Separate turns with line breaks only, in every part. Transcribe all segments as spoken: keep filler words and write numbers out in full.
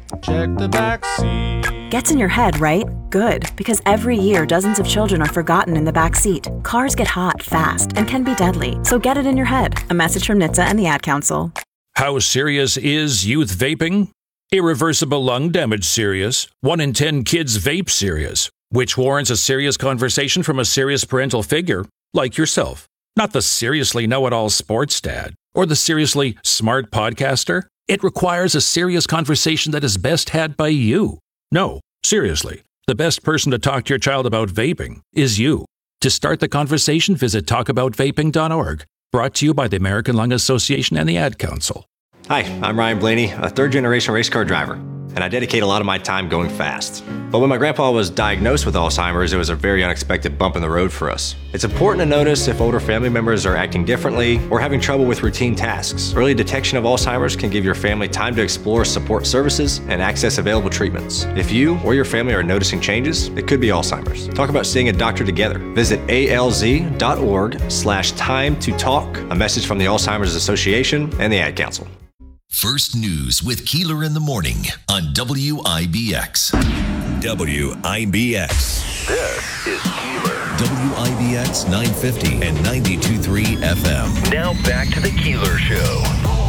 Check the back seat.
Gets in your head, right? Good, because every year dozens of children are forgotten in the back seat. Cars get hot fast and can be deadly, so get it in your head. A message from N H T S A and the Ad Council.
How serious is youth vaping? Irreversible lung damage serious. One in ten kids vape serious, which warrants a serious conversation from a serious parental figure like yourself. Not the seriously know-it-all sports dad or the seriously smart podcaster. It requires a serious conversation that is best had by you. No, seriously, the best person to talk to your child about vaping is you. To start the conversation, visit talk about vaping dot org. Brought to you by the American Lung Association and the Ad Council.
Hi, I'm Ryan Blaney, a third-generation race car driver, and I dedicate a lot of my time going fast. But when my grandpa was diagnosed with Alzheimer's, it was a very unexpected bump in the road for us. It's important to notice if older family members are acting differently or having trouble with routine tasks. Early detection of Alzheimer's can give your family time to explore support services and access available treatments. If you or your family are noticing changes, it could be Alzheimer's. Talk about seeing a doctor together. Visit A L Z dot org slash time to talk. A message from the Alzheimer's Association and the Ad Council.
First News with Keeler in the Morning on W I B X.
W I B X.
This is Keeler. W I B X nine fifty and ninety-two point three F M.
Now back to the Keeler Show.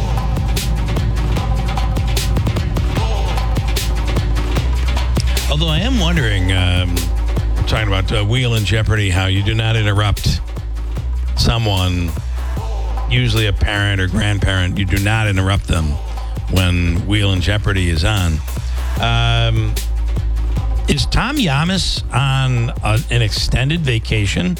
Although I am wondering, um, talking about uh, Wheel in Jeopardy, how you do not interrupt someone, usually a parent or grandparent, you do not interrupt them when Wheel in Jeopardy is on. Um, is Tom Yamas on a, an extended vacation?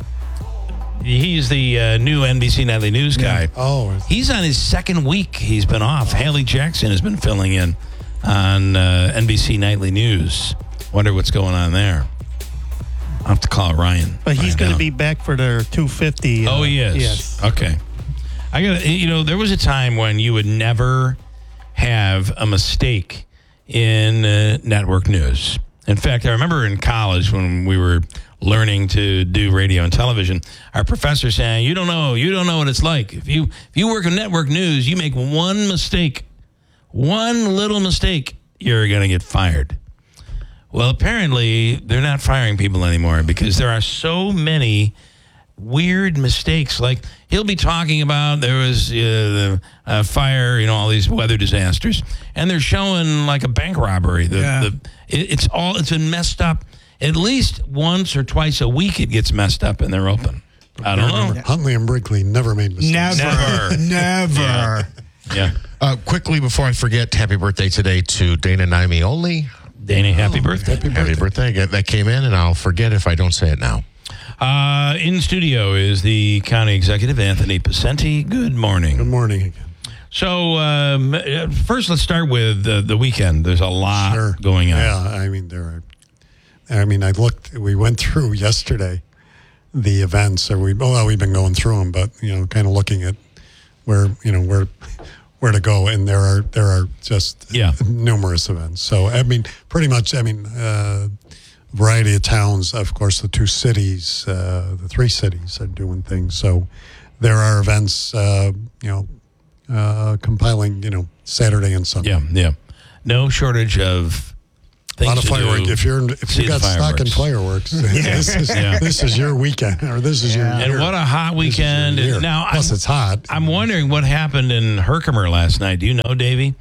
He's the uh, new N B C Nightly News guy.
Yeah. Oh.
He's on his second week. He's been off. Haley Jackson has been filling in on uh, N B C Nightly News. Wonder what's going on there. I'll have to call Ryan.
But he's going to be back for their two fifty.
Uh, oh, he is?
Yes.
Okay. I got you know, there was a time when you would never have a mistake in uh, network news. In fact, I remember in college when we were learning to do radio and television, our professor saying, you don't know, you don't know what it's like. If you if you work in network news, you make one mistake, one little mistake, you're going to get fired. Well, apparently, they're not firing people anymore because there are so many weird mistakes. Like, he'll be talking about there was uh, the uh, fire, you know, all these weather disasters, and they're showing like a bank robbery. The,
Yeah.
the it, it's all it's been messed up. At least once or twice a week, it gets messed up, and they're open. I don't know.
Huntley and Brinkley never made mistakes.
Never,
Never.
Yeah. yeah.
Uh, quickly before I forget, happy birthday today to Dana Naimi.
Danny, happy birthday.
Happy birthday.
Happy birthday. That came in, and I'll forget if I don't say it now.
Uh, in studio is the county executive, Anthony Pacenti. Good morning.
Good morning again.
So, um, first, let's start with uh, the weekend. There's a lot
Sure.
going on.
Yeah, I mean, there are. I mean, I looked, we went through yesterday the events, or we, well, we've been going through them, but, you know, kind of looking at where, you know, where, where to go. And there are, there are just
Yeah.
numerous events. So, I mean, pretty much, I mean, uh, variety of towns, of course, the two cities, uh, the three cities are doing things. So there are events, uh, you know, uh, compiling, you know, Saturday and Sunday.
Yeah, yeah. No shortage of
A
things
lot of
to
fireworks.
do.
If you're if
See
you
the
got stock in
fireworks.
fireworks, this is
Yeah.
this is your weekend, or this is your
And
year.
what a hot
This is your
weekend.
year.
Now,
Plus,
I'm,
it's hot.
I'm wondering what happened in Herkimer last night. Do you know, Davey?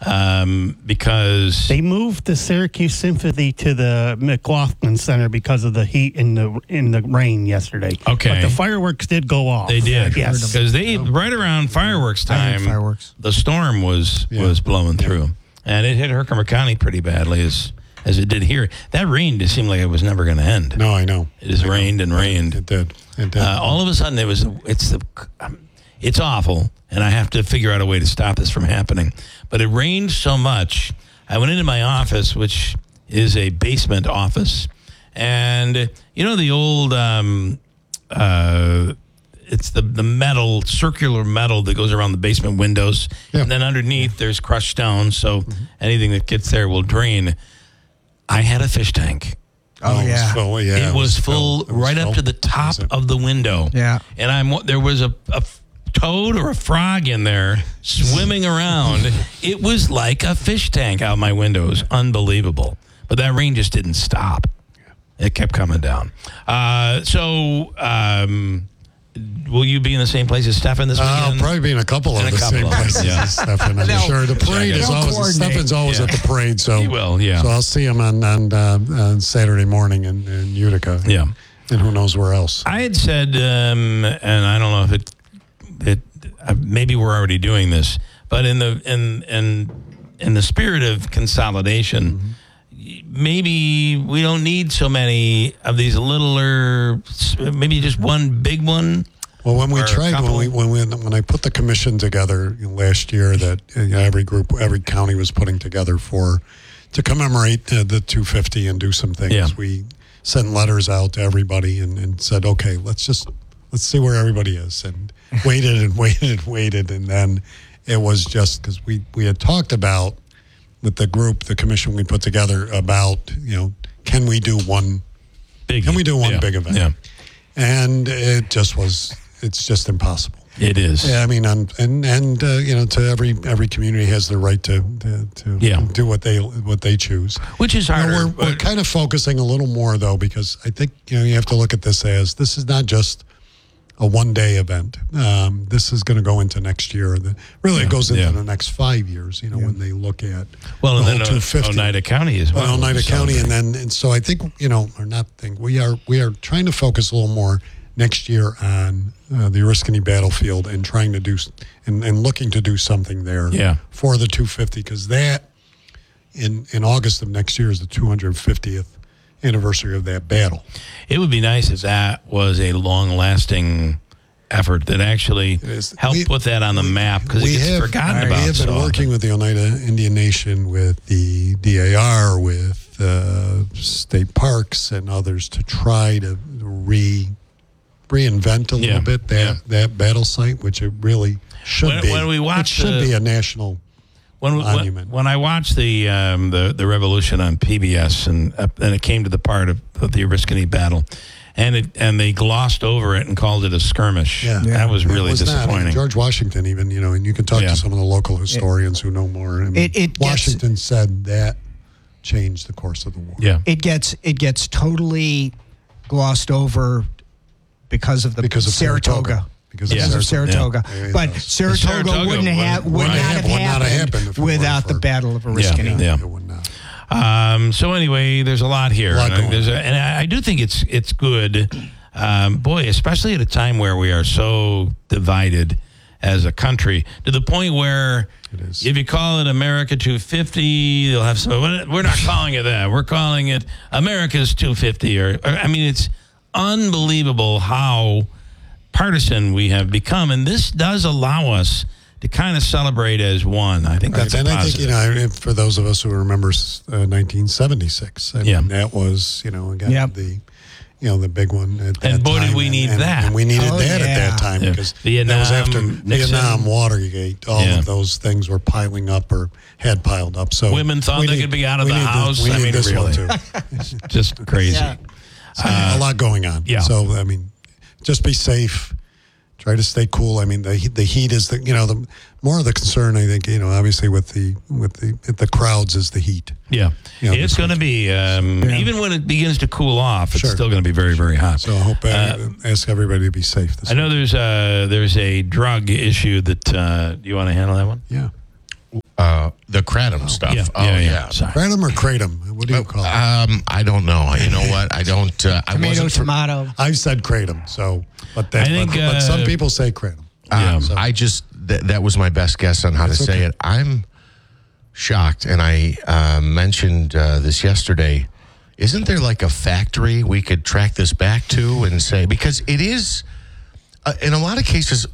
Um, because
They moved the Syracuse Symphony to the McLaughlin Center because of the heat and the in the rain yesterday.
Okay.
But the fireworks did go off.
they did.
Yes.
Because they, right around fireworks
I hate
time,
fireworks.
the storm was
Yeah.
was blowing through. And it hit Herkimer County pretty badly as as it did here. That rain just seemed like it was never going to end.
No, I know.
It just
I know.
rained and rained.
It did. It did.
Uh, all of a sudden, it was it's the um, it's awful, and I have to figure out a way to stop this from happening. But it rained so much, I went into my office, which is a basement office, and you know the old um, uh, it's the the metal circular metal that goes around the basement windows,
Yeah.
and then underneath there's crushed stone, so anything that gets there will drain. I had a fish tank.
Oh,
it was
yeah.
full, yeah.
It was full
filled. It was
right up
full.
to the top
Was it?
of the window.
Yeah.
And I'm there was a, a toad or a frog in there swimming around. It was like a fish tank out my window. It was unbelievable. But that rain just didn't stop. It kept coming down. Uh, so, um, will you be in the same place as Stefan this weekend?
I'll probably be in a couple
In
of
a
the
couple
same
of them,
places
yeah.
as Stefan, I'm
They'll-
sure. The parade is
they'll
always,
coordinate.
Stefan's always
Yeah.
at the parade, so,
He will, yeah.
so I'll see him on, on, uh, on Saturday morning in, in Utica.
Yeah.
And who knows where else.
I had said, um, and I don't know if it, it uh, maybe we're already doing this, but in the in in in the spirit of consolidation, mm-hmm. maybe we don't need so many of these littler. Maybe just one big one.
Well, when we
or a
tried, when
couple.
we when we when I put the commission together you know, last year, that you know, every group, every county was putting together for to commemorate uh, the two fifty and do some things.
Yeah.
We sent letters out to everybody and, and said, okay, let's just let's see where everybody is, and waited and waited and waited, and then it was just because we we had talked about with the group, the commission we put together about you know can we do one
Big.
can we do one
yeah.
big event,
Yeah.
and it just was. It's just impossible.
It is.
Yeah, I mean, um, and and uh, you know, to every every community has the right to to, to
Yeah.
do what they what they choose.
Which is
You know,
harder.
we're we're
but-
kind of focusing a little more though, because I think you know you have to look at this as this is not just a one day event. Um, this is going to go into next year. The, really,
Yeah,
it goes into
yeah.
the next five years. You know, when they look at
well,
the
and
whole
then
two
uh,
fifty.
Oneida County as well.
Well, Oneida
So-
County, and then and so I think you know, or not think we are we are trying to focus a little more next year on uh, the Oriskany battlefield and trying to do and, and looking to do something there
Yeah.
for the two fifty, because that in in August of next year is the two hundred fiftieth anniversary of that battle.
It would be nice if that was a long-lasting effort that actually
is.
helped
We-
put that on the map, because it
We
gets
have,
forgotten
we
about.
have been
so
working
often.
with the Oneida Indian Nation, with the D A R, with uh, state parks and others to try to re reinvent a little
Yeah,
bit that
yeah.
that battle site, which it really should
When-
be.
when we
it
watch
should
the-
be a national
when, when,
monument.
when I watched the um, the the revolution on P B S, and uh, and it came to the part of, of the Oriskany battle, and it and they glossed over it and called it a skirmish.
Yeah.
That was
It
really
was not.
disappointing.
George Washington, even you know, and you can talk
Yeah.
to some of the local historians who know more. I mean,
It- it gets-
Washington said that changed the course of the war.
yeah.
It gets it gets totally glossed over because of the
Because of
Saratoga.
Because
Because
of
of
Saratoga.
Saratoga.
Yeah, it
But
does.
Saratoga,
Saratoga
wouldn't have would
wouldn't
not
have-
have
would not have
happened,
happened if it weren't
without the
for-
Battle of
Yeah,
Oriskany.
yeah.
It would not.
Um, so anyway, there's a lot here,
A lot
and,
going
there's
on.
a, and I I do think it's it's good, um, boy, especially at a time where we are so divided as a country, to the point where
It is.
if you call it America two fifty, they'll have some. We're not calling it that. We're calling it America's two fifty. Or, or I mean, it's unbelievable how partisan we have become, and this does allow us to kind of celebrate as one. I think
Right.
that's a
And I think,
positive.
you know, if- for those of us who remember uh, nineteen seventy-six, I
Yeah.
mean, that was, you know, again,
Yep.
the, you know, the big one at that
And boy, did
time.
we need
and,
that.
And we needed
Oh,
that at
yeah.
that time
Yeah.
because
Vietnam,
that was after
Nixon.
Vietnam, Watergate, all
Yeah.
of those things were piling up or had piled up. So
Women thought
we
they
need-
could be out of
we
the
need
house.
This, we
I
need
mean,
this one
really.
too.
Just crazy.
Yeah.
So, a lot going on.
yeah.
So I mean, just be safe. Try to stay cool. I mean, the he- the heat is the you know the more of the concern. I think you know obviously with the with the the crowds is the heat.
Yeah,
Yeah,
it's
this
going to be um, even when it begins to cool off. It's
Sure.
still going to be very, very hot.
So I hope uh, ask everybody to be safe. This
I know there's a there's a drug issue that uh, do you want to handle that one?
Yeah.
Uh, the kratom stuff.
Yeah,
oh
yeah,
yeah.
yeah. Sorry.
Kratom or kratom? What do you call it?
Um, I don't know. You know what? I don't. Uh, I
Tomato,
wasn't. for-
tomato.
I've said kratom. So, but that,
I think,
but, but some
uh,
people say kratom.
Um,
Yeah.
I just th- that was my best guess on how to say
okay.
it. I'm shocked, and I uh, mentioned uh, this yesterday. Isn't there like a factory we could track this back to and say, because it is uh, in a lot of cases.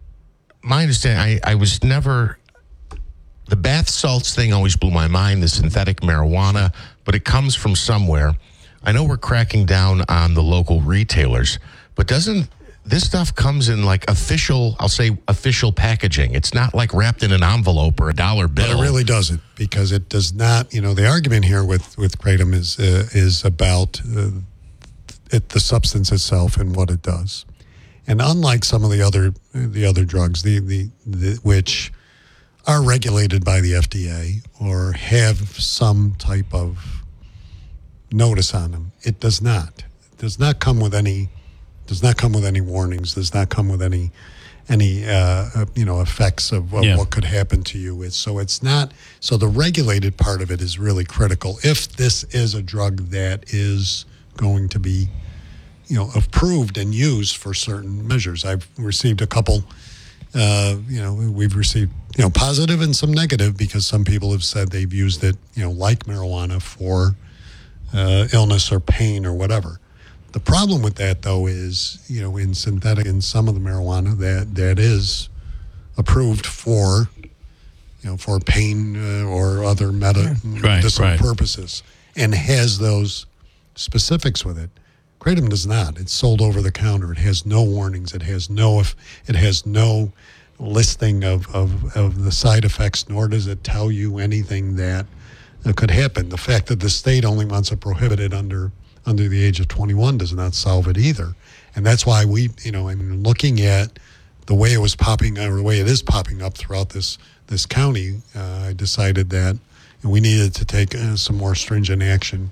My understanding, I, I was never. The bath salts thing always blew my mind, the synthetic marijuana, but it comes from somewhere. I know we're cracking down on the local retailers, but doesn't this stuff comes in like official, I'll say official packaging. It's not like wrapped in an envelope or a dollar bill.
But it really doesn't, because it does not. You know, the argument here with with kratom is uh, is about uh, it, the substance itself and what it does. And unlike some of the other the other drugs, the, the, the which are regulated by the F D A or have some type of notice on them, it does not. It does not come with any does not come with any warnings. Does not come with any any uh, you know effects of, of
Yeah.
what could happen to you. It's, so it's not. So the regulated part of it is really critical. If this is a drug that is going to be, you know, approved and used for certain measures. I've received a couple, uh, you know, we've received, you know, positive and some negative because some people have said they've used it, you know, like marijuana for uh, illness or pain or whatever. The problem with that, though, is, you know, in synthetic, in some of the marijuana that, that is approved for, you know, for pain uh, or other meta-
Right,
medicinal
right.
purposes and has those specifics with it. Kratom does not. It's sold over the counter. It has no warnings. It has no it has no listing of, of, of the side effects, nor does it tell you anything that uh, could happen. The fact that the state only wants it prohibited under under the age of twenty-one does not solve it either. And that's why we, you know, I mean, looking at the way it was popping, or the way it is popping up throughout this this county, uh, I decided that we needed to take uh, some more stringent action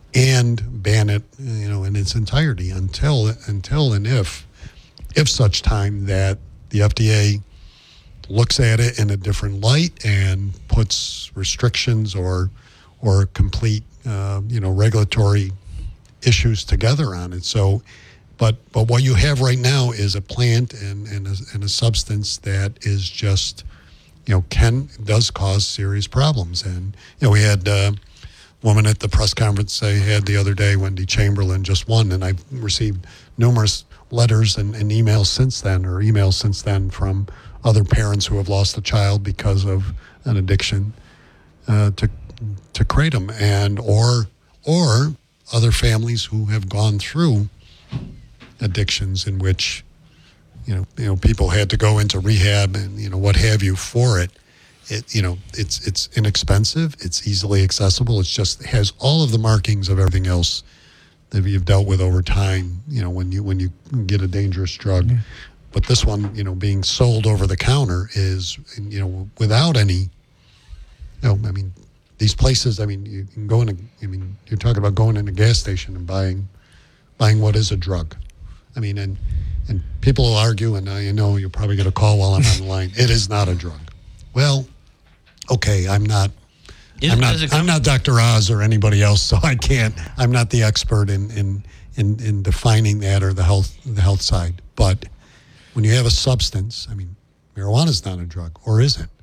and ban it, you know, in its entirety until until and if if such time that the F D A looks at it in a different light and puts restrictions or or complete uh, you know regulatory issues together on it. So, but but what you have right now is a plant and and a, and a substance that is just, you know, can does cause serious problems. And you know, we had. Uh, woman at the press conference I had the other day, Wendy Chamberlain, just one, and I've received numerous letters and, and emails since then, or emails since then from other parents who have lost a child because of an addiction uh, to to kratom, and or or other families who have gone through addictions in which you know you know people had to go into rehab and you know what have you for it. It, you know, it's it's inexpensive. It's easily accessible. It's just it has all of the markings of everything else that you've dealt with over time. You know, when you when you get a dangerous drug, mm-hmm. But this one, you know, being sold over the counter is, you know, without any. You know, I mean, these places. I mean, you can go in. A, I mean, you're talking about going in a gas station and buying, buying what is a drug. I mean, and and people will argue, and I know you'll probably get a call while I'm on the line. It is not a drug. Well. Okay, I'm not.
Is,
I'm not. I'm not Doctor Oz or anybody else, so I can't. I'm not the expert in, in in in defining that or the health the health side. But when you have a substance, I mean, marijuana is not a drug, or is it?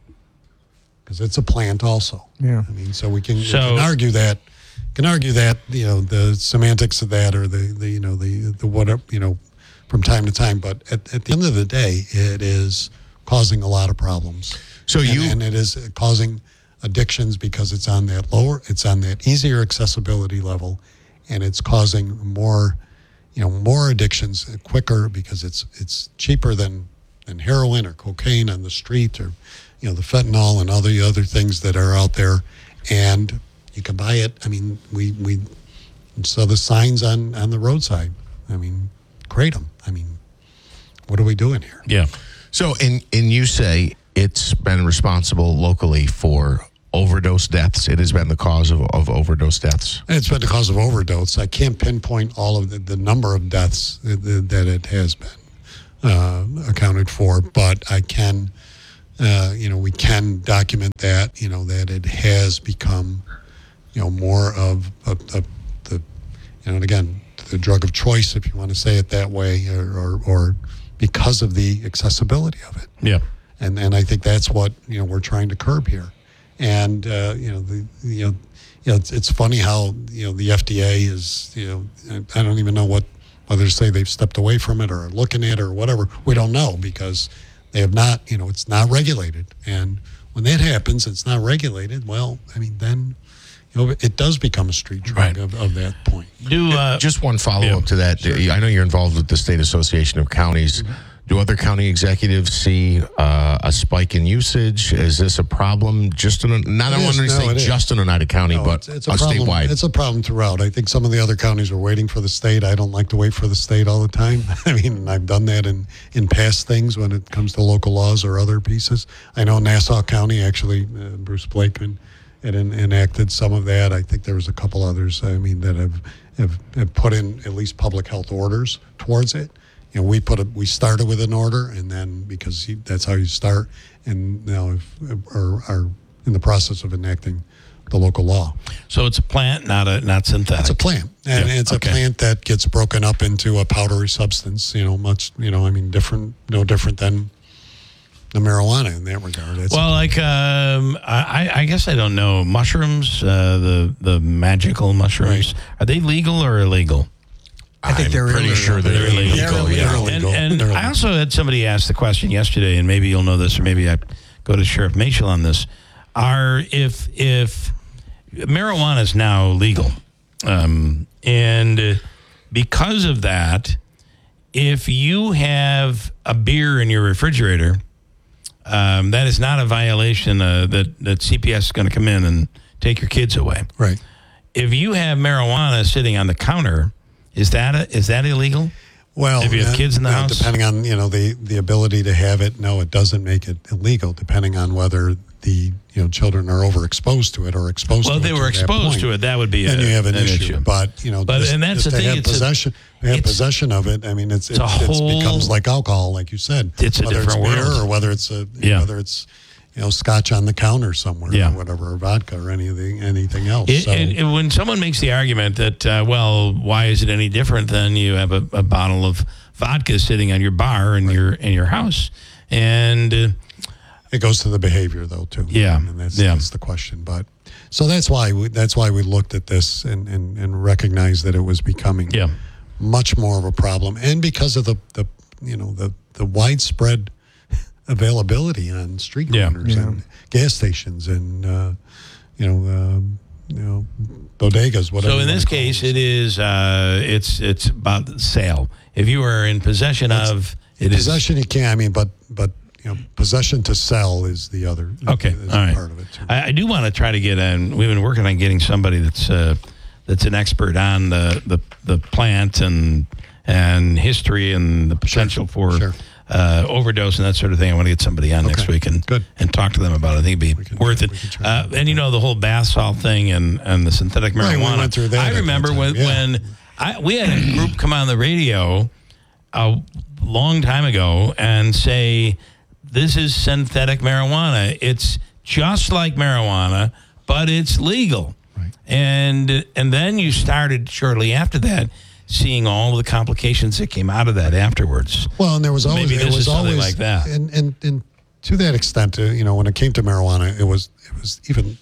Because it's a plant, also.
Yeah.
I mean, so we can,
So,
we can argue that. Can argue that you know the semantics of that or the, the you know the the whatever you know from time to time. But at, at the end of the day, it is causing a lot of problems.
So
and,
you
and it is causing addictions because it's on that lower, it's on that easier accessibility level, and it's causing more, you know, more addictions quicker because it's it's cheaper than than heroin or cocaine on the street or, you know, the fentanyl and other other things that are out there, and you can buy it. I mean, we we saw the signs on on the roadside. I mean, kratom. I mean, what are we doing here?
Yeah.
So, and and you say it's been responsible locally for overdose deaths. It has been the cause of, of overdose deaths.
It's been the cause of overdose. I can't pinpoint all of the, the number of deaths that, that it has been uh, accounted for, but I can, uh, you know, we can document that, you know, that it has become, you know, more of, of, of the, you know, and again, the drug of choice, if you want to say it that way, or, or, or because of the accessibility of it.
Yeah.
And and I think that's what, you know, we're trying to curb here. And uh, you know the you know you know it's, it's funny how, you know, the F D A is, you know, I don't even know what whether to say they've stepped away from it or are looking at it or whatever. We don't know because they have not, you know, it's not regulated. And when that happens, it's not regulated. Well, I mean, then, you know, it does become a street drug
Right.
of, of that point.
Do uh,
Just one follow-up
yeah,
to that.
sure.
I know you're involved with the State Association of Counties.
Mm-hmm.
Do other county executives see uh, a spike in usage? Is this a problem just in, not I want to say just in Oneida County,
no,
but
it's, it's a,
a
problem.
statewide?
It's a problem throughout. I think some of the other counties are waiting for the state. I don't like to wait for the state all the time. I mean, I've done that in, in past things when it comes to local laws or other pieces. I know Nassau County, actually, uh, Bruce Blakeman had en- enacted some of that. I think there was a couple others, I mean, that have, have, have put in at least public health orders towards it. You know, we put a, we started with an order, and then because you, that's how you start, and now if, are, are in the process of enacting the local law.
So it's a plant, not a not synthetic.
It's a plant, and
Yeah,
it's
okay.
a plant that gets broken up into a powdery substance. You know, much you know, I mean, different, no different than the marijuana in that regard. It's
Well, like um, I, I guess I don't know mushrooms, uh, the the magical mushrooms. Are they legal or illegal?
I think
I'm
they're
pretty
illegal.
sure they're,
They're illegal.
illegal.
They're
yeah.
illegal.
And, and
They're
I
illegal.
also had somebody ask the question yesterday, and maybe you'll know this, or maybe I go to Sheriff Machel on this. Are if if marijuana is now legal, um, and uh, because of that, if you have a beer in your refrigerator, um, that is not a violation uh, that that C P S is going to come in and take your kids away.
right.
If you have marijuana sitting on the counter, is that a, is that illegal?
Well,
If you have
uh,
kids in the
uh,
house?
depending on you know the the ability to have it, no, it doesn't make it illegal. Depending on whether the you know children are overexposed to it or exposed.
Well,
to
if
it
they were
to that
exposed
point,
to it, that would be
then
a,
you have an,
an
issue.
issue.
But you know,
But-
just,
and that's
just
the
to
thing,
have
it's a-
possession, to have
it's-
possession of it. I mean, it's,
It's a
it's, it's
whole-
becomes like alcohol, like you said.
It's a
whether
different
it's beer
world.
or whether it's a
Yeah.
whether it's you know scotch on the counter somewhere
Yeah.
or whatever, or vodka or anything anything else.
It,
so,
it, it- when someone makes the argument that, uh, well, why is it any different than you have a, a bottle of vodka sitting on your bar in your in your house, and uh,
it goes to the behavior though too.
Yeah.
and that's,
Yeah.
that's the question. But so that's why we, that's why we looked at this and, and, and recognized that it was becoming
yeah,
much more of a problem, and because of the, the you know the the widespread availability on street
Yeah.
corners
Yeah.
and gas stations and uh, you know um, you know bodegas. Whatever.
So in
you
this
wanna call
case,
them.
it is uh, it's it's about sale. If you are in possession of it is
possession. You can. I mean, but but you know, possession to sell is the other.
Okay,
is
all right.
part of it too.
I, I do want to try to get in. We've been working on getting somebody that's uh, that's an expert on the, the, the plant and and history and the potential for
Sure.
uh, overdose and that sort of thing. I want to get somebody on next
Okay,
week and
good.
and talk to them about it. I think it'd be
can-
worth
we
it.
can try
Uh,
that.
and you know the whole bath salt thing and, and the synthetic
Right, we
marijuana.
went through that
I
at that
remember
time,
when
yeah.
when I, we had a group come on the radio a long time ago and say, this is synthetic marijuana. It's just like marijuana, but it's legal.
Right.
And and then you started shortly after that seeing all the complications that came out of that afterwards.
Well, and there was always
Maybe
there
this
was
is something
always
like that.
and and and to that extent, uh, you know, when it came to marijuana, it was it was even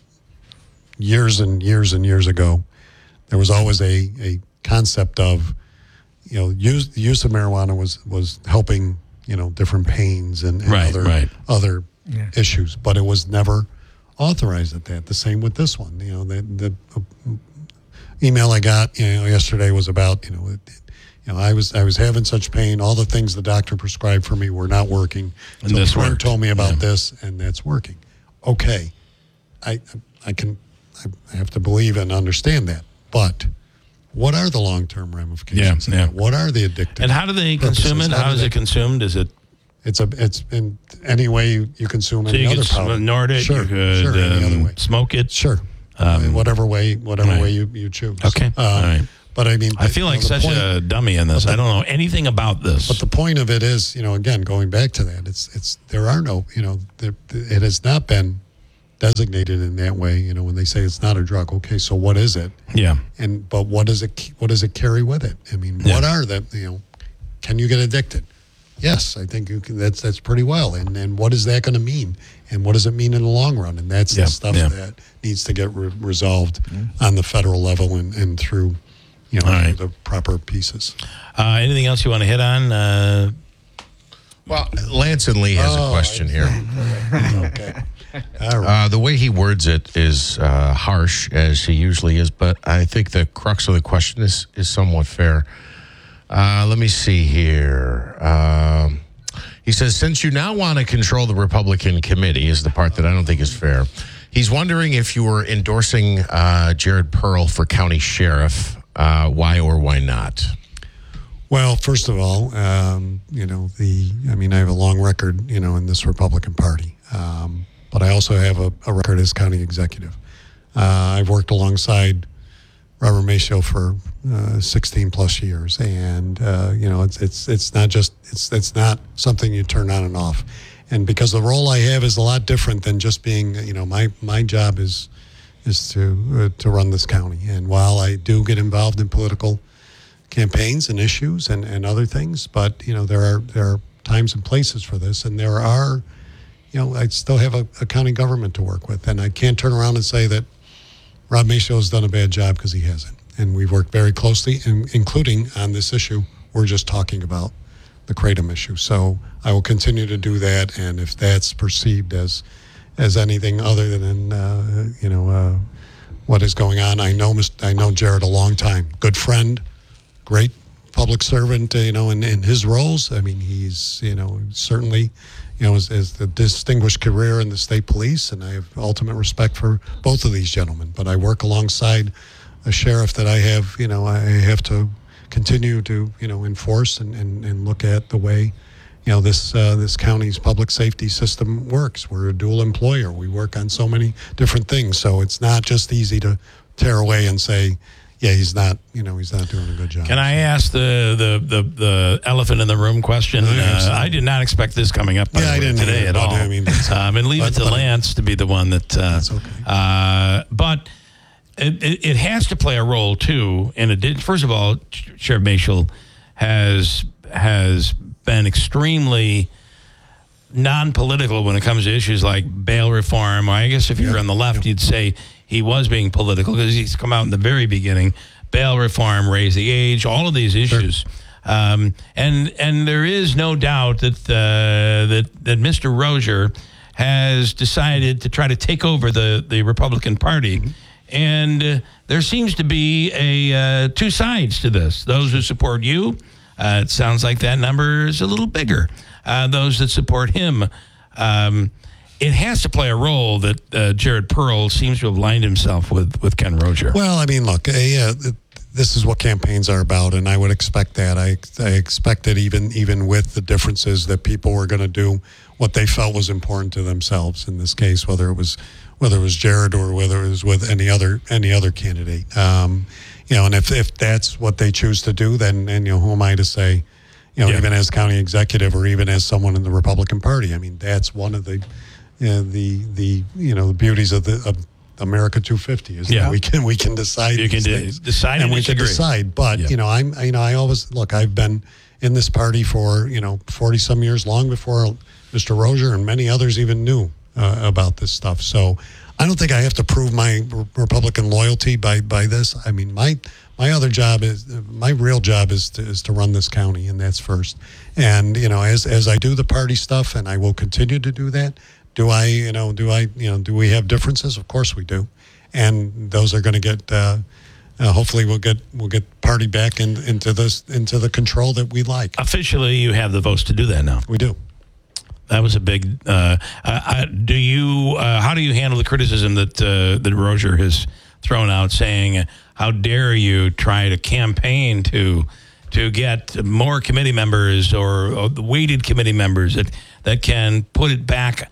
years and years and years ago. There was always a a concept of, you know, use the use of marijuana was was helping, you know, different pains and, and
Right,
other
right.
other
Yeah.
issues, but it was never authorized at that. The same with this one. You know, the the uh, email I got, you know, yesterday was about, you know, it, you know, I was I was having such pain. All the things the doctor prescribed for me were not working.
And
so
this
a friend
worked.
told me about
Yeah.
this, and that's working. Okay, I I can I have to believe and understand that, but what are the long term ramifications?
Yeah, yeah.
What are the addictive?
And how do they
purposes?
consume it?
How
How
do
is
they-
it consumed? Is it
It's a it's in any way you, you consume
so
any
you
other
could
powder.
snort it,
Sure,
you could
sure, any other
um,
way.
smoke it?
Sure,
Um,
whatever way, whatever
right.
way you, you choose.
Okay,
Um,
all right.
But I mean,
I feel
you
like
know, the
such
point-
a dummy in this.
but
I
the-
don't know anything about this.
But the point of it is, you know, again, going back to that, it's it's there are no, you know, there, it has not been designated in that way. You know, when they say it's not a drug, okay, so what is it?
yeah.
And but what does it what does it carry with it? I mean,
Yeah.
what are the you know? Can you get addicted? Yes, I think you can, that's that's pretty well. And and what is that going to mean? And what does it mean in the long run? And that's
Yeah,
the stuff
yeah.
that needs to get re- resolved on the federal level and, and through you know
All right.
the proper pieces.
Uh, anything else you want to hit on? Uh,
Well, Lance and Lee has
Oh,
a question here.
Okay. All right.
Uh, the way he words it is uh, harsh, as he usually is, but I think the crux of the question is, is somewhat fair. Uh, let me see here. Um, He says, since you now want to control the Republican committee, is the part that I don't think is fair. He's wondering if you were endorsing uh, Jared Pearl for county sheriff. Uh, why or why not?
Well, first of all, um, you know, the, I mean, I have a long record, you know, in this Republican Party. Um, but I also have a, a record as county executive. Uh, I've worked alongside Robert Maciel for uh, sixteen plus years, and uh, you know, it's it's it's not just it's it's not something you turn on and off. And because the role I have is a lot different than just being, you know, my my job is is to uh, to run this county. And while I do get involved in political campaigns and issues and, and other things, but you know, there are there are times and places for this, and there are, you know, I still have a, a county government to work with, and I can't turn around and say that Rob Maciel has done a bad job, because he hasn't. And we've worked very closely, in, including on this issue we're just talking about, the Kratom issue. So I will continue to do that, and if that's perceived as as anything other than uh, you know uh, what is going on, I know I know Jared a long time, good friend, great public servant, uh, you know, in, in his roles. I mean, he's you know certainly. You know, as, as the distinguished career in the state police, and I have ultimate respect for both of these gentlemen. But I work alongside a sheriff that I have, you know, I have to continue to, you know, enforce and, and, and look at the way, you know, this uh, this county's public safety system works. We're a dual employer. We work on so many different things. So it's not just easy to tear away and say, yeah, he's not, you know, he's not doing a good job.
Can I ask the the, the, the elephant in the room question? Uh, I did not expect this coming up by
yeah,
the way,
I didn't
today at all.
I mean,
um, and leave
but,
it to
but,
Lance to be the one that. Uh,
that's okay.
Uh, but it, it, it has to play a role too. And it did. First of all, Sheriff Maciel has has been extremely non-political when it comes to issues like bail reform. I guess if you're
yeah,
on the left,
yeah.
you'd say he was being political, because he's come out in the very beginning. Bail reform, raise the age, all of these issues. Sure. Um, and and there is no doubt that uh, that that Mister Rozier has decided to try to take over the, the Republican Party. Mm-hmm. And uh, there seems to be a uh, two sides to this. Those who support you, uh, it sounds like that number is a little bigger. Uh, those that support him, um, it has to play a role that uh, Jared Pearl seems to have aligned himself with, with Ken Rozier.
Well, I mean, look, uh, yeah, this is what campaigns are about, and I would expect that. I, I expected even even with the differences that people were going to do what they felt was important to themselves. In this case, whether it was whether it was Jared or whether it was with any other any other candidate, um, you know, and if if that's what they choose to do, then and you know, who am I to say? You know, yeah. even as county executive or even as someone in the Republican Party, I mean, that's one of the uh, the the you know the beauties of the of America two fifty is yeah. that we can we can decide
you can
these
de-
things
decide
and
and
we
disagree.
can decide. But yeah. you know, I'm you know I always look. I've been in this party for you know forty some years, long before Mister Rozier and many others even knew uh, about this stuff. So I don't think I have to prove my re- Republican loyalty by by this. I mean, my my other job is my real job is to, is to run this county, and that's first. And you know, as as I do the party stuff, and I will continue to do that. Do I, you know, do I, you know, do we have differences? Of course we do, and those are going to get. Uh, uh, hopefully, we'll get we'll get party back in, into this into the control that we like.
Officially, you have the votes to do that now.
We do.
That was a big. Uh, uh, do you? Uh, how do you handle the criticism that uh, that Rozier has thrown out, saying, "How dare you try to campaign to to get more committee members or, or weighted committee members that that can put it back."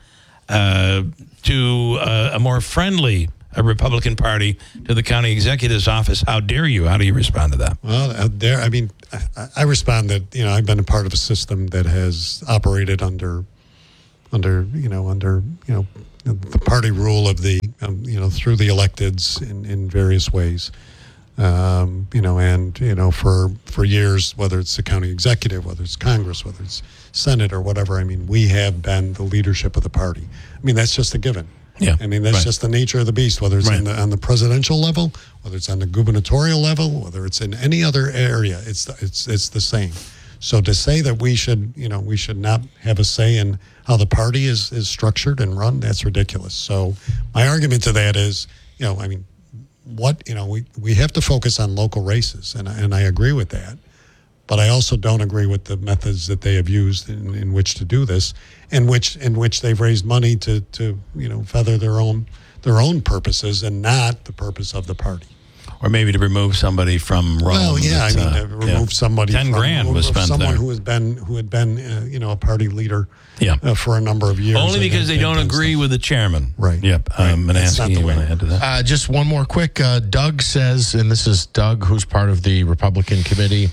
Uh, to uh, a more friendly a Republican Party, to the county executive's office. How dare you? How do you respond to that?
Well, out there, I mean, I, I respond that, you know, I've been a part of a system that has operated under, under, you know, under, you know, the party rule of the, um, you know, through the electeds in, in various ways. Um, you know, and, you know, for, for years, whether it's the county executive, whether it's Congress, whether it's Senate or whatever, I mean, we have been the leadership of the party. I mean, that's just a given.
Yeah.
I mean, that's
right.
just the nature of the beast, whether it's
right.
on, the, on the presidential level, whether it's on the gubernatorial level, whether it's in any other area, it's it's it's the same. So to say that we should, you know, we should not have a say in how the party is, is structured and run, that's ridiculous. So my argument to that is, you know, I mean, what, you know, we, we have to focus on local races, and and I agree with that. but I also don't agree with the methods that they have used in, in which to do this, in which in which they've raised money to, to you know feather their own their own purposes and not the purpose of the party.
Or maybe to remove somebody from Rome.
Well, yeah, I mean, uh, to remove yeah. somebody
ten
from,
grand was spent
someone
there.
who had been who had been uh, you know a party leader
yeah.
uh, for a number of years.
Only because they don't agree with the chairman.
Right.
Yep.
Right.
Um, Manansky, you want to add to that?
Uh, just one more quick. Uh, Doug says, and this is Doug, who's part of the Republican committee,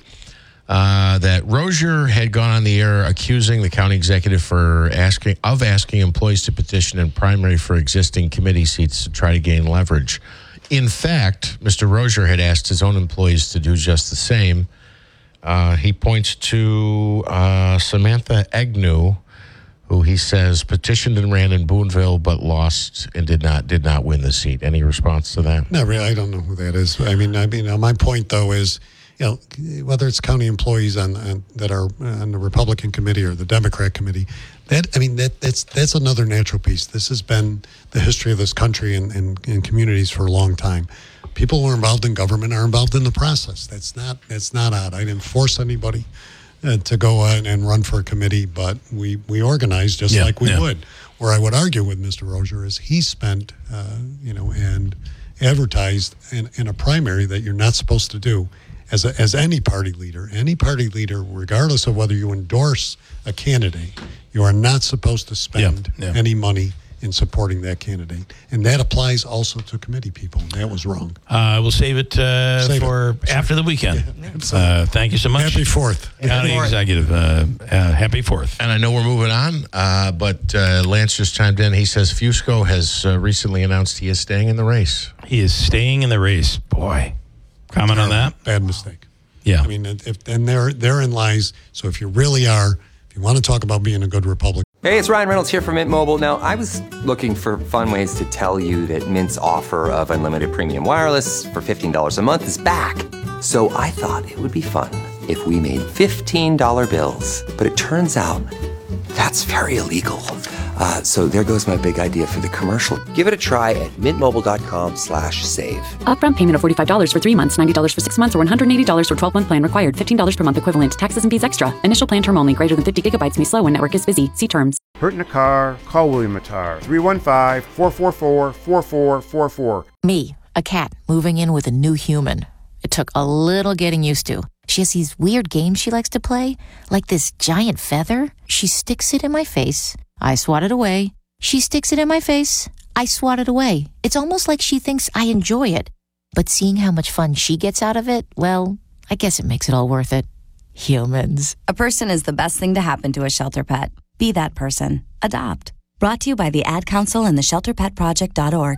uh, that Rozier had gone on the air accusing the county executive for asking of asking employees to petition in primary for existing committee seats to try to gain leverage. In fact, Mister Rozier had asked his own employees to do just the same. Uh, he points to uh, Samantha Agnew, who he says petitioned and ran in Boonville but lost and did not did not win the seat. Any response to that?
No, really, I don't know who that is. I mean, I mean, uh, my point though is, you know, whether it's county employees on, on that are on the Republican committee or the Democrat committee, that I mean, that that's that's another natural piece. This has been the history of this country and, and, and communities for a long time. People who are involved in government are involved in the process. That's not that's not odd. I didn't force anybody uh, to go and, and run for a committee, but we we organize just
yeah,
like we
yeah.
would. Where I would argue with Mister Rozier is he spent, uh, you know, and advertised in, in a primary that you're not supposed to do. As a, as any party leader, any party leader, regardless of whether you endorse a candidate, you are not supposed to spend
yeah, yeah.
any money in supporting that candidate. And that applies also to committee people. And that was wrong.
Uh, we'll save it uh,
Save
for
it.
after the weekend.
Yeah,
uh, thank you so much.
Happy Fourth.
County Executive, uh, uh, happy Fourth.
And I know we're moving on, uh, but uh, Lance just chimed in. He says Fusco has uh, recently announced he is staying in the race.
He is staying in the race. Boy. Comment on that?
Bad mistake.
Yeah.
I mean, if and there therein lies. So if you really are, if you want to talk about being a good Republican.
Hey, it's Ryan Reynolds here from Mint Mobile. Now, I was looking for fun ways to tell you that Mint's offer of unlimited premium wireless for fifteen dollars a month is back. So I thought it would be fun if we made fifteen dollar bills. But it turns out that's very illegal. Uh, so there goes my big idea for the commercial. Give it a try at mintmobile.com slash save.
Upfront payment of forty-five dollars for three months, ninety dollars for six months, or one hundred eighty dollars for twelve-month plan required. fifteen dollars per month equivalent. Taxes and fees extra. Initial plan term only. Greater than fifty gigabytes may slow when network is busy. See terms.
Hurt in a car? Call William Attar. three one five, four four four, four four four four.
Me, a cat, moving in with a new human. It took a little getting used to. She has these weird games she likes to play, like this giant feather. She sticks it in my face. I swat it away. She sticks it in my face. I swat it away. It's almost like she thinks I enjoy it. But seeing how much fun she gets out of it, well, I guess it makes it all worth it. Humans.
A person is the best thing to happen to a shelter pet. Be that person. Adopt. Brought to you by the Ad Council and the shelter pet project dot org.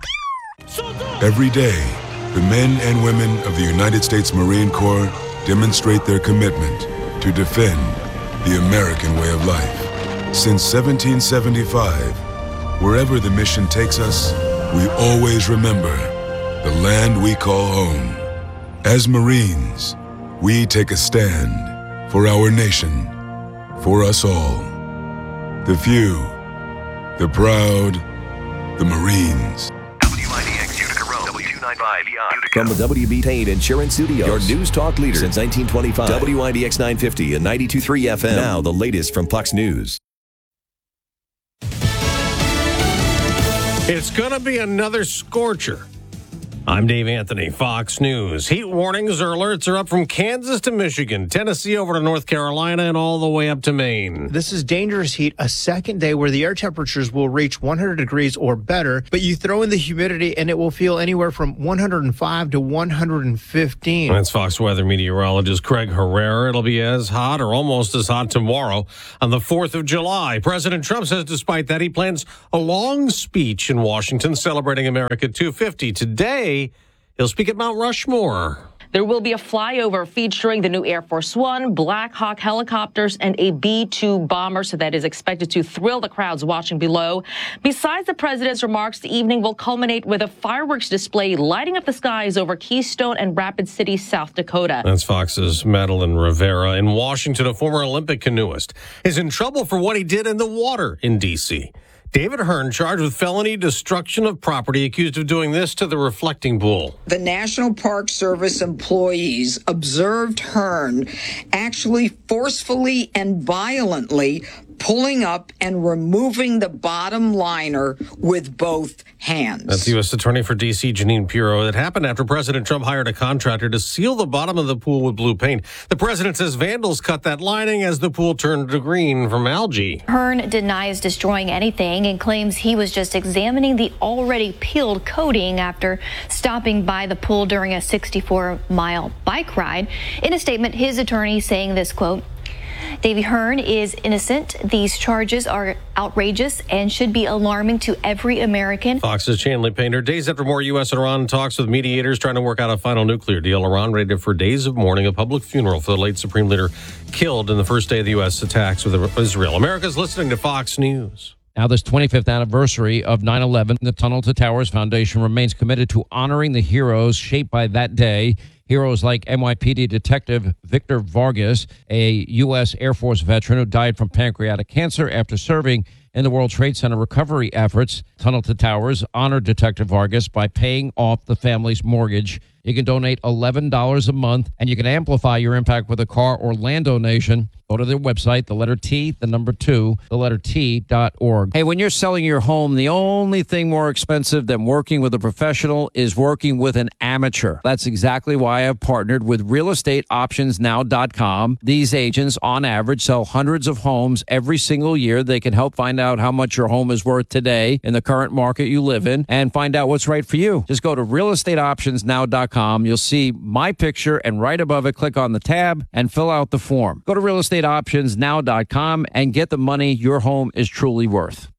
Every day, the men and women of the United States Marine Corps demonstrate their commitment to defend the American way of life. Since seventeen seventy-five, wherever the mission takes us, we always remember the land we call home. As Marines, we take a stand for our nation, for us all. The few, the proud, the Marines.
W I D X Utica Road, W two ninety-five Utica.
From the W B Payne Insurance Studios, your news talk leader since nineteen twenty-five. W I D X nine fifty and ninety-two point three F M. Now the latest from Fox News.
It's going to be another scorcher. I'm Dave Anthony, Fox News. Heat warnings or alerts are up from Kansas to Michigan, Tennessee over to North Carolina, and all the way up to Maine.
This is dangerous heat, a second day where the air temperatures will reach one hundred degrees or better, but you throw in the humidity and it will feel anywhere from one hundred five to one hundred fifteen.
That's Fox weather meteorologist Craig Herrera. It'll be as hot or almost as hot tomorrow on the fourth of July. President Trump says despite that, he plans a long speech in Washington celebrating America two fifty. Today, he'll speak at Mount Rushmore.
There will be a flyover featuring the new Air Force One, Black Hawk helicopters, and a B two bomber, so that is expected to thrill the crowds watching below. Besides the president's remarks, the evening will culminate with a fireworks display lighting up the skies over Keystone and Rapid City, South Dakota.
That's Fox's Madeline Rivera. In Washington, a former Olympic canoeist is in trouble for what he did in the water in D C David Hearn charged with felony destruction of property, accused of doing this to the reflecting pool.
The National Park Service employees observed Hearn actually forcefully and violently pulling up and removing the bottom liner with both hands.
That's U S Attorney for D C, Janine Pirro. It happened after President Trump hired a contractor to seal the bottom of the pool with blue paint. The president says vandals cut that lining as the pool turned to green from algae.
Hearn denies destroying anything and claims he was just examining the already peeled coating after stopping by the pool during a sixty-four mile bike ride. In a statement, his attorney saying this, quote, Davey Hearn is innocent. These charges are outrageous and should be alarming to every American.
Fox's Chanley Painter. Days after more U S and Iran talks with mediators trying to work out a final nuclear deal, Iran ready for days of mourning, a public funeral for the late Supreme Leader killed in the first day of the U S attacks with Israel. America's listening to Fox News.
Now, this twenty-fifth anniversary of nine eleven, the Tunnel to Towers Foundation remains committed to honoring the heroes shaped by that day. Heroes like N Y P D Detective Victor Vargas, a U S Air Force veteran who died from pancreatic cancer after serving in the World Trade Center recovery efforts. Tunnel to Towers honored Detective Vargas by paying off the family's mortgage. You can donate eleven dollars a month, and you can amplify your impact with a car or land donation. Go to their website, the letter T, the number two, the letter T dot org. Hey, when you're selling your home, the only thing more expensive than working with a professional is working with an amateur. That's exactly why I've partnered with real estate options now dot com. These agents, on average, sell hundreds of homes every single year. They can help find out how much your home is worth today in the current market you live in and find out what's right for you. Just go to real estate options now dot com. You'll see my picture, and right above it, click on the tab and fill out the form. Go to real estate options now dot com and get the money your home is truly worth.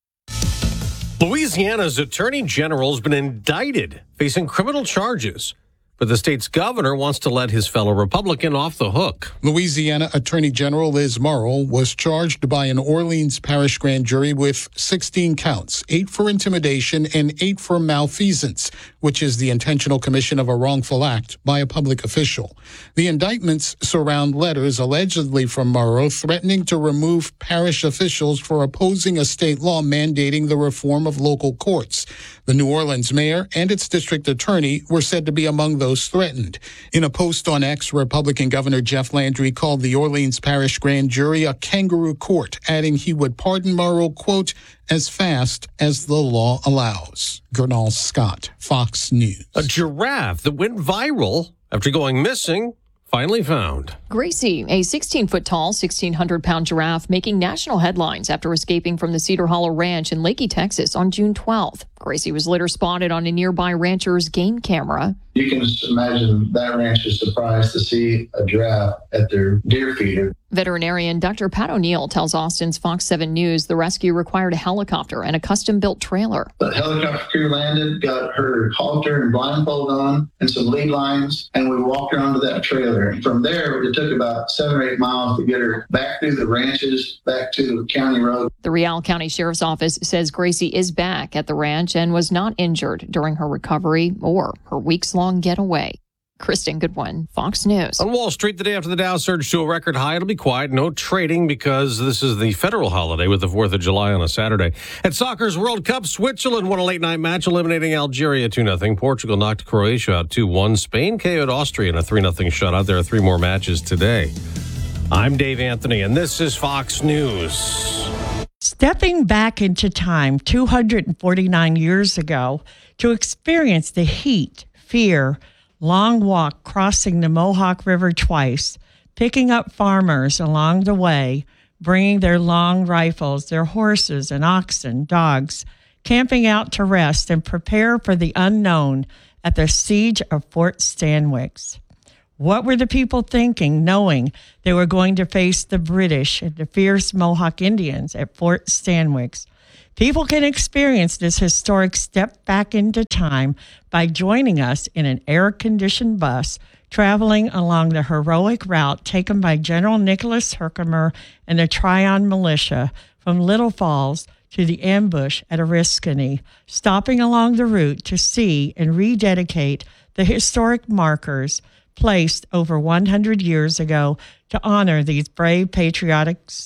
Louisiana's Attorney General has been indicted, facing criminal charges. But the state's governor wants to let his fellow Republican off the hook.
Louisiana Attorney General Liz Murrill was charged by an Orleans Parish grand jury with sixteen counts, eight for intimidation and eight for malfeasance, which is the intentional commission of a wrongful act by a public official. The indictments surround letters allegedly from Murrill threatening to remove parish officials for opposing a state law mandating the reform of local courts. The New Orleans mayor and its district attorney were said to be among those threatened. In a post on X, Republican Governor Jeff Landry called the Orleans Parish grand jury a kangaroo court, adding he would pardon Murrill, quote, as fast as the law allows. Gernal Scott, Fox News.
A giraffe that went viral after going missing finally found.
Gracie, a sixteen-foot tall, sixteen hundred pound giraffe making national headlines after escaping from the Cedar Hollow Ranch in Leakey, Texas on June twelfth. Gracie was later spotted on a nearby rancher's game camera.
You can just imagine that rancher's surprised to see a giraffe at their deer feeder.
Veterinarian Doctor Pat O'Neill tells Austin's Fox seven News the rescue required a helicopter and a custom-built trailer.
The helicopter crew landed, got her halter and blindfold on, and some lead lines, and we walked her onto that trailer. And from there, it took about seven or eight miles to get her back through the ranches, back to the county road.
The Real County Sheriff's Office says Gracie is back at the ranch and was not injured during her recovery or her weeks-long getaway. Kristen Goodwin, Fox News.
On Wall Street, the day after the Dow surged to a record high, it'll be quiet. No trading because this is the federal holiday with the fourth of July on a Saturday. At soccer's World Cup, Switzerland won a late-night match, eliminating Algeria two nothing. Portugal knocked Croatia out two one. Spain K O'd Austria in a three nothing shutout. There are three more matches today. I'm Dave Anthony, and this is Fox News.
Stepping back into time two hundred forty-nine years ago to experience the heat, fear, long walk crossing the Mohawk River twice, picking up farmers along the way, bringing their long rifles, their horses and oxen, dogs, camping out to rest and prepare for the unknown at the siege of Fort Stanwix. What were the people thinking, knowing they were going to face the British and the fierce Mohawk Indians at Fort Stanwix? People can experience this historic step back into time by joining us in an air-conditioned bus traveling along the heroic route taken by General Nicholas Herkimer and the Tryon Militia from Little Falls to the ambush at Oriskany, stopping along the route to see and rededicate the historic markers placed over one hundred years ago to honor these brave patriotic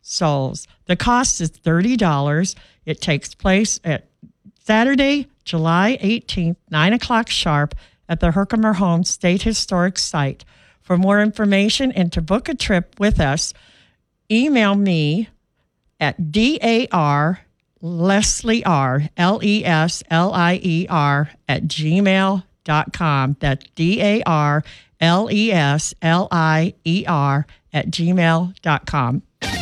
souls. The cost is thirty dollars. It takes place at Saturday, July eighteenth, nine o'clock sharp at the Herkimer Holmes State Historic Site. For more information and to book a trip with us, email me at dar Leslie R, L E S L I E R, at gmail dot com. That's D A R L E S L I E R at gmail dot com.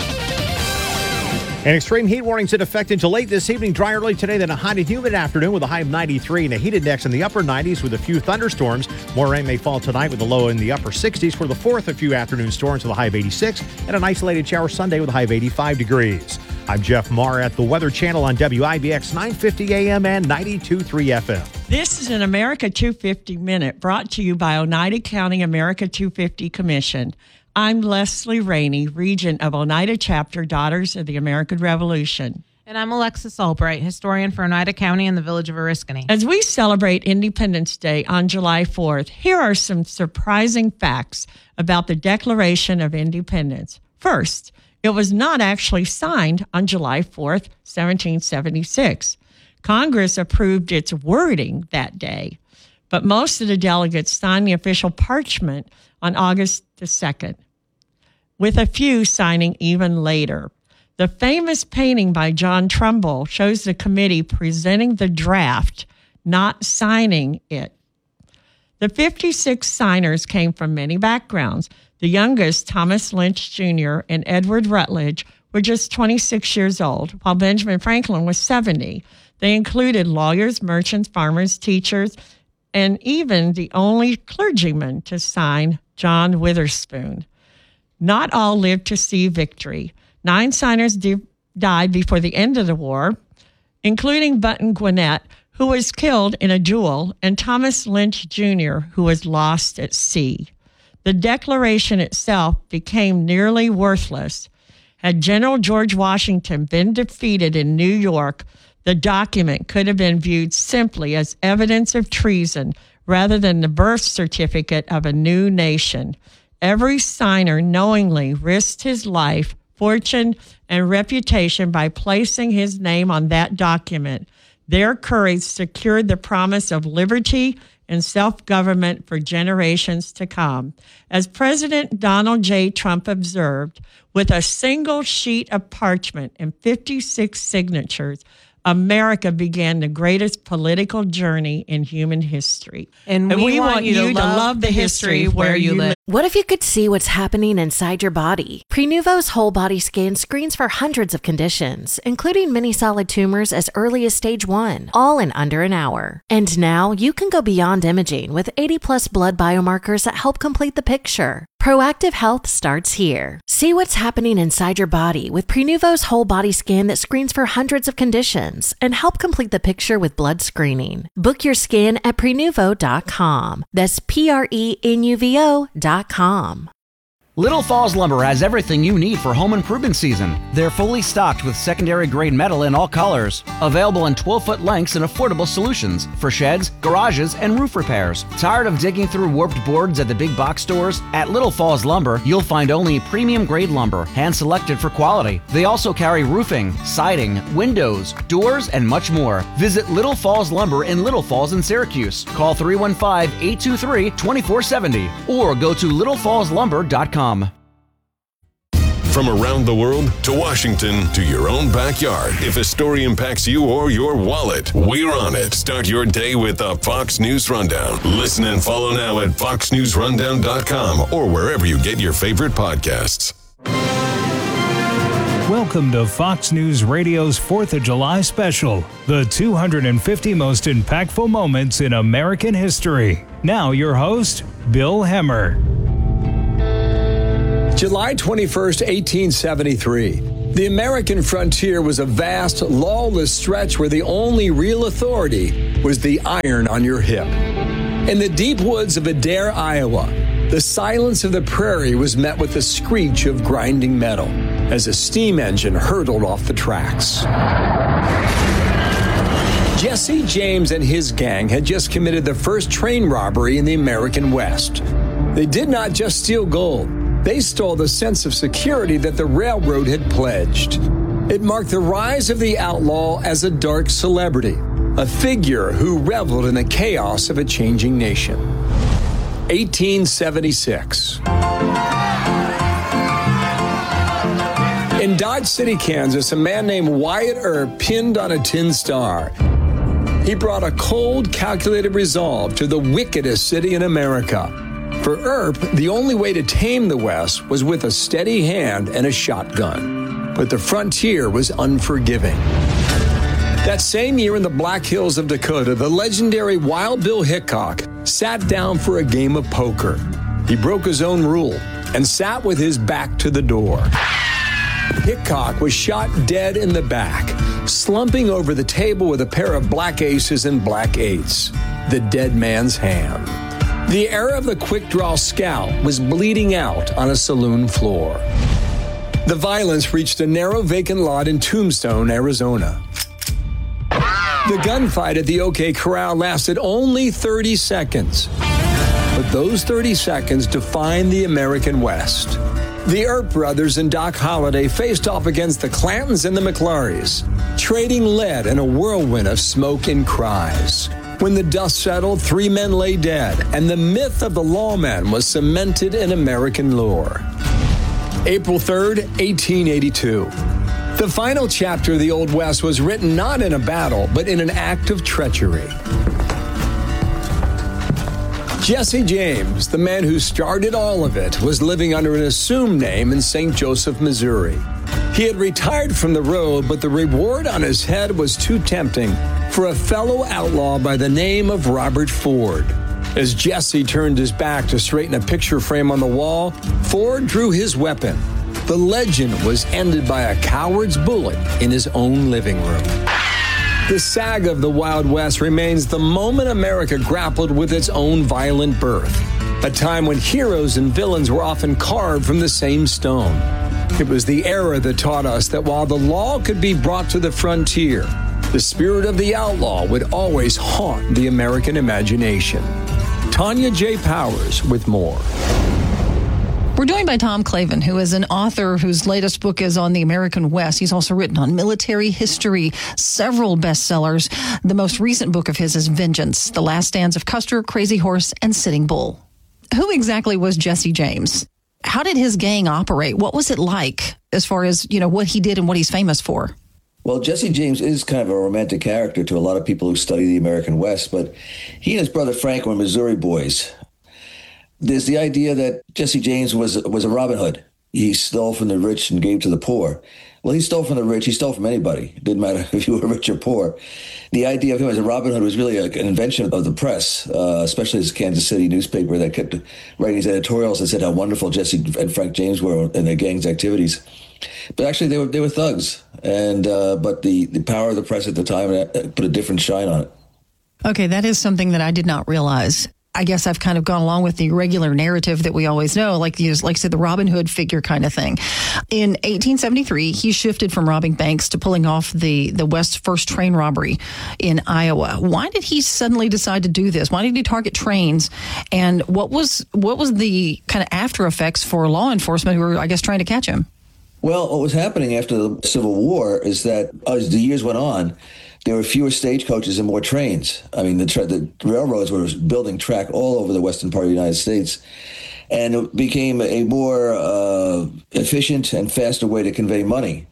An extreme heat warning's in effect until late this evening. Dry early today, then a hot and humid afternoon with a high of ninety-three and a heat index in the upper nineties with a few thunderstorms. More rain may fall tonight with a low in the upper sixties. For the fourth, a few afternoon storms with a high of eighty-six and an isolated shower Sunday with a high of eighty-five degrees. I'm Jeff Marr at the Weather Channel on W I B X nine fifty A M and ninety-two point three F M.
This is an America two fifty Minute brought to you by Oneida County America two fifty Commission. I'm Leslie Rainey, Regent of Oneida Chapter, Daughters of the American Revolution.
And I'm Alexis Albright, historian for Oneida County and the Village of Oriskany.
As we celebrate Independence Day on July fourth, here are some surprising facts about the Declaration of Independence. First, it was not actually signed on July fourth, seventeen seventy-six. Congress approved its wording that day, but most of the delegates signed the official parchment on August the second, with a few signing even later. The famous painting by John Trumbull shows the committee presenting the draft, not signing it. The fifty-six signers came from many backgrounds. The youngest, Thomas Lynch Junior and Edward Rutledge, were just twenty-six years old, while Benjamin Franklin was seventy. They included lawyers, merchants, farmers, teachers, and even the only clergyman to sign, John Witherspoon. Not all lived to see victory. Nine signers de- died before the end of the war, including Button Gwinnett, who was killed in a duel, and Thomas Lynch Junior, who was lost at sea. The Declaration itself became nearly worthless. Had General George Washington been defeated in New York, the document could have been viewed simply as evidence of treason rather than the birth certificate of a new nation. Every signer knowingly risked his life, fortune, and reputation by placing his name on that document. Their courage secured the promise of liberty and self-government for generations to come. As President Donald J. Trump observed, with a single sheet of parchment and fifty-six signatures, America began the greatest political journey in human history.
And, and we, we want, want you, to, you love to love the history where, where you live. live.
What if you could see what's happening inside your body? Prenuvo's whole body scan screens for hundreds of conditions, including many solid tumors as early as stage one, all in under an hour. And now you can go beyond imaging with eighty plus blood biomarkers that help complete the picture. Proactive health starts here. See what's happening inside your body with Prenuvo's whole body scan that screens for hundreds of conditions and help complete the picture with blood screening. Book your scan at prenuvo dot com. That's P R E N U V O dot com.
Little Falls Lumber has everything you need for home improvement season. They're fully stocked with secondary grade metal in all colors. Available in twelve-foot lengths and affordable solutions for sheds, garages, and roof repairs. Tired of digging through warped boards at the big box stores? At Little Falls Lumber, you'll find only premium grade lumber, hand-selected for quality. They also carry roofing, siding, windows, doors, and much more. Visit Little Falls Lumber in Little Falls in Syracuse. Call three one five, eight two three, two four seven zero or go to little falls lumber dot com.
From around the world to Washington to your own backyard. If a story impacts you or your wallet, we're on it. Start your day with the Fox News Rundown. Listen and follow now at fox news rundown dot com or wherever you get your favorite podcasts.
Welcome to Fox News Radio's fourth of July special, the two hundred fifty most impactful moments in American history. Now your host, Bill Hemmer.
July twenty-first, eighteen seventy-three. The American frontier was a vast, lawless stretch where the only real authority was the iron on your hip. In the deep woods of Adair, Iowa, the silence of the prairie was met with the screech of grinding metal as a steam engine hurtled off the tracks. Jesse James and his gang had just committed the first train robbery in the American West. They did not just steal gold. They stole the sense of security that the railroad had pledged. It marked the rise of the outlaw as a dark celebrity, a figure who reveled in the chaos of a changing nation. eighteen seventy-six. In Dodge City, Kansas, a man named Wyatt Earp pinned on a tin star. He brought a cold, calculated resolve to the wickedest city in America. For Earp, the only way to tame the West was with a steady hand and a shotgun. But the frontier was unforgiving. That same year in the Black Hills of Dakota, the legendary Wild Bill Hickok sat down for a game of poker. He broke his own rule and sat with his back to the door. Hickok was shot dead in the back, slumping over the table with a pair of black aces and black eights, the dead man's hand. The era of the quick-draw scout was bleeding out on a saloon floor. The violence reached a narrow vacant lot in Tombstone, Arizona. The gunfight at the OK Corral lasted only thirty seconds. But those thirty seconds defined the American West. The Earp brothers and Doc Holliday faced off against the Clantons and the McClarys, trading lead in a whirlwind of smoke and cries. When the dust settled, three men lay dead, and the myth of the lawman was cemented in American lore. April third, eighteen eighty-two. The final chapter of the Old West was written not in a battle, but in an act of treachery. Jesse James, the man who started all of it, was living under an assumed name in Saint Joseph, Missouri. He had retired from the road, but the reward on his head was too tempting for a fellow outlaw by the name of Robert Ford. As Jesse turned his back to straighten a picture frame on the wall, Ford drew his weapon. The legend was ended by a coward's bullet in his own living room. The saga of the Wild West remains the moment America grappled with its own violent birth, a time when heroes and villains were often carved from the same stone. It was the era that taught us that while the law could be brought to the frontier, the spirit of the outlaw would always haunt the American imagination. Tanya J. Powers with more.
We're joined by Tom Clavin, who is an author whose latest book is on the American West. He's also written on military history, several bestsellers. The most recent book of his is Vengeance, The Last Stands of Custer, Crazy Horse, and Sitting Bull. Who exactly was Jesse James? How did his gang operate? What was it like as far as, you know, what he did and what he's famous for?
Well, Jesse James is kind of a romantic character to a lot of people who study the American West, but he and his brother Frank were Missouri boys. There's the idea that Jesse James was was a Robin Hood. He stole from the rich and gave to the poor. Well, he stole from the rich. He stole from anybody. It didn't matter if you were rich or poor. The idea of him as a Robin Hood was really a, an invention of the press, uh, especially this Kansas City newspaper that kept writing these editorials that said how wonderful Jesse and Frank James were in their gang's activities. But actually, they were they were thugs. And uh, but the, the power of the press at the time put a different shine on it.
Okay, that is something that I did not realize. I guess I've kind of gone along with the regular narrative that we always know, like you like I said, the Robin Hood figure kind of thing. In eighteen seventy-three, he shifted from robbing banks to pulling off the, the West's first train robbery in Iowa. Why did he suddenly decide to do this? Why did he target trains? And what was what was the kind of after effects for law enforcement who were, I guess, trying to catch him?
Well, what was happening after the Civil War is that as the years went on, there were fewer stagecoaches and more trains. I mean, the, tra- the railroads were building track all over the western part of the United States. And it became a more uh, efficient and faster way to convey money.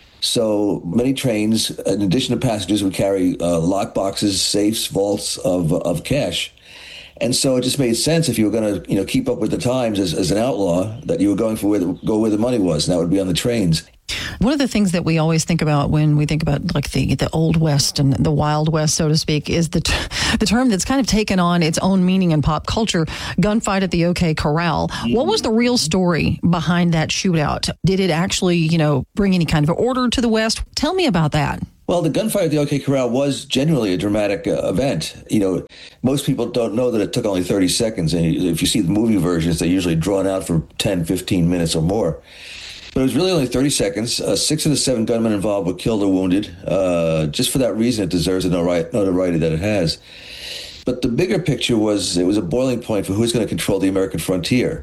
So many trains, in addition to passengers, would carry uh, lock boxes, safes, vaults of of cash. And so it just made sense if you were going to, you know, keep up with the times as, as an outlaw, that you were going for where the, go where the money was, and that would be on the trains.
One of the things that we always think about when we think about like the the Old West and the Wild West, so to speak, is the t- the term that's kind of taken on its own meaning in pop culture, gunfight at the OK Corral. What was the real story behind that shootout? Did it actually, you know, bring any kind of order to the West? Tell me about that.
Well, the gunfight at the OK Corral was genuinely a dramatic uh, event. You know, most people don't know that it took only thirty seconds. And if you see the movie versions, they're usually drawn out for ten, fifteen minutes or more. But it was really only thirty seconds. Uh, six of the seven gunmen involved were killed or wounded. Uh, just for that reason, it deserves the notoriety that it has. But the bigger picture was it was a boiling point for who's going to control the American frontier.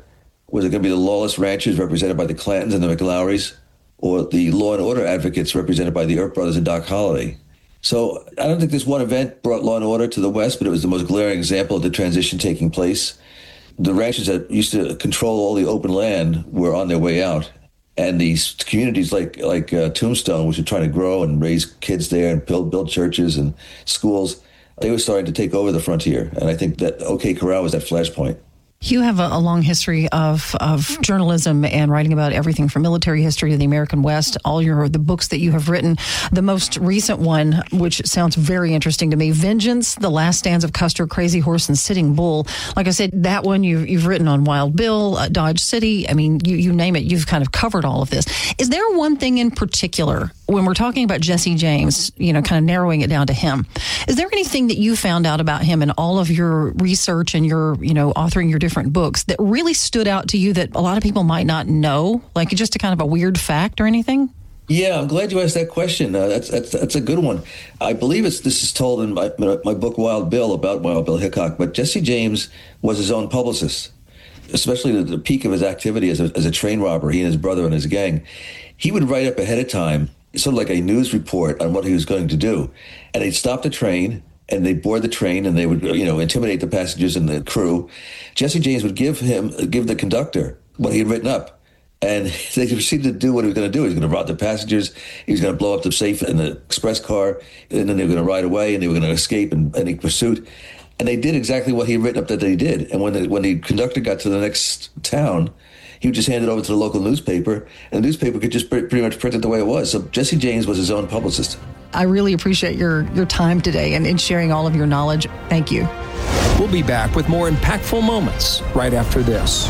Was it going to be the lawless ranchers represented by the Clantons and the McLaurys, or the law and order advocates represented by the Earp brothers and Doc Holliday? So I don't think this one event brought law and order to the West, but it was the most glaring example of the transition taking place. The ranchers that used to control all the open land were on their way out. And these communities like like uh, Tombstone, which are trying to grow and raise kids there and build build churches and schools, they were starting to take over the frontier. And I think that OK Corral was that flashpoint.
You have a, a long history of, of journalism and writing about everything from military history to the American West, all your the books that you have written. The most recent one, which sounds very interesting to me, Vengeance, The Last Stands of Custer, Crazy Horse, and Sitting Bull. Like I said, that one you've, you've written on Wild Bill, uh, Dodge City. I mean, you, you name it, you've kind of covered all of this. Is there one thing in particular, when we're talking about Jesse James, you know, kind of narrowing it down to him, is there anything that you found out about him in all of your research and your, you know, authoring your different books that really stood out to you that a lot of people might not know, like just a kind of a weird fact or anything?
Yeah, I'm glad you asked that question. Uh, that's that's that's a good one. I believe it's this is told in my my book Wild Bill about Wild Bill Hickok. But Jesse James was his own publicist, especially at the peak of his activity as a, as a train robber. He and his brother and his gang, he would write up ahead of time, sort of like a news report on what he was going to do, and he'd stop the train. And they'd board the train, and they would, you know, intimidate the passengers and the crew. Jesse James would give him, give the conductor what he had written up, and they proceeded to do what he was going to do. He was going to rob the passengers. He was going to blow up the safe in the express car, and then they were going to ride away, and they were going to escape in any pursuit. And they did exactly what he had written up that they did. And when the, when the conductor got to the next town, he would just hand it over to the local newspaper, and the newspaper could just pretty much print it the way it was. So Jesse James was his own publicist.
I really appreciate your, your time today and in sharing all of your knowledge. Thank you.
We'll be back with more impactful moments right after this.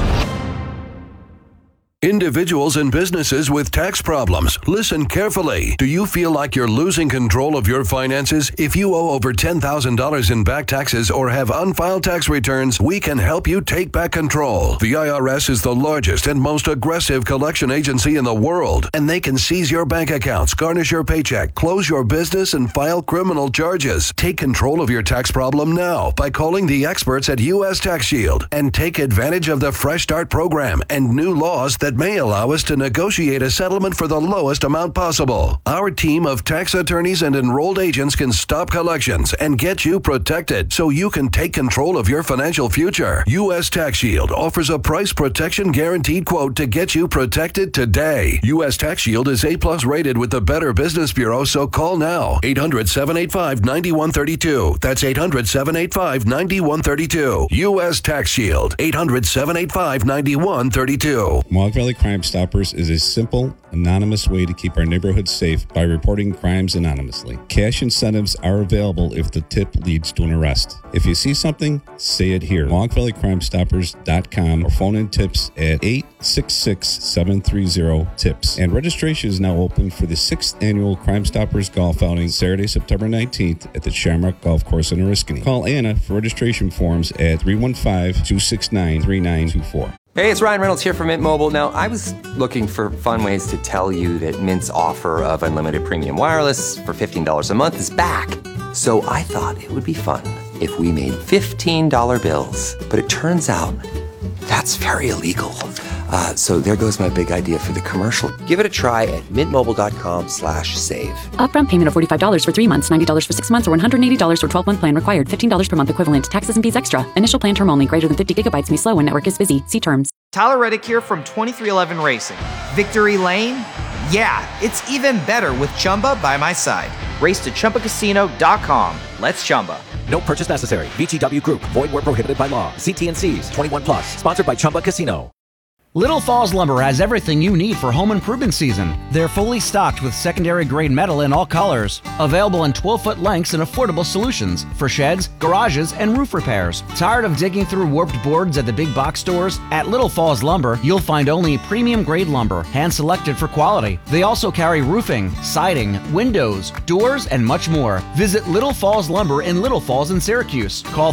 Individuals and businesses with tax problems, listen carefully. Do you feel like you're losing control of your finances? If you owe over ten thousand dollars in back taxes or have unfiled tax returns, we can help you take back control. The I R S is the largest and most aggressive collection agency in the world, and they can seize your bank accounts, garnish your paycheck, close your business, and file criminal charges. Take control of your tax problem now by calling the experts at U S Tax Shield and take advantage of the Fresh Start program and new laws that may allow us to negotiate a settlement for the lowest amount possible. Our team of tax attorneys and enrolled agents can stop collections and get you protected so you can take control of your financial future. U S Tax Shield offers a price protection guaranteed quote to get you protected today. U S Tax Shield is A plus rated with the Better Business Bureau, so call now. eight hundred, seven eight five, nine one three two. That's eight hundred, seven eight five, nine one three two. U S Tax Shield. eight hundred, seven eight five, nine one three two.
Mohawk Valley Crime Stoppers is a simple, anonymous way to keep our neighborhood safe by reporting crimes anonymously. Cash incentives are available if the tip leads to an arrest. If you see something, say it here. Mohawk Valley Crime Stoppers dot com or phone in tips at eight six six, seven three zero, TIPS. And registration is now open for the sixth annual Crime Stoppers Golf Outing, Saturday, September nineteenth at the Shamrock Golf Course in Oriskany. Call Anna for registration forms at three one five, two six nine, three nine two four.
Hey, it's Ryan Reynolds here from Mint Mobile. Now, I was looking for fun ways to tell you that Mint's offer of unlimited premium wireless for fifteen dollars a month is back. So I thought it would be fun if we made fifteen dollar bills. But it turns out that's very illegal. Uh, so there goes my big idea for the commercial. Give it a try at mintmobile.com slash save.
Upfront payment of forty-five dollars for three months, ninety dollars for six months, or one hundred eighty dollars for twelve-month plan required. fifteen dollars per month equivalent. Taxes and fees extra. Initial plan term only. Greater than fifty gigabytes may slow when network is busy. See terms.
Tyler Reddick here from twenty-three eleven Racing. Victory Lane? Yeah, it's even better with Chumba by my side. Race to Chumba Casino dot com. Let's Chumba.
No purchase necessary. V G W Group. Void where prohibited by law. See T and C's. twenty-one plus. Sponsored by Chumba Casino.
Little Falls Lumber has everything you need for home improvement season. They're fully stocked with secondary grade metal in all colors. Available in twelve-foot lengths and affordable solutions for sheds, garages, and roof repairs. Tired of digging through warped boards at the big box stores? At Little Falls Lumber, you'll find only premium grade lumber, hand-selected for quality. They also carry roofing, siding, windows, doors, and much more. Visit Little Falls Lumber in Little Falls in Syracuse. Call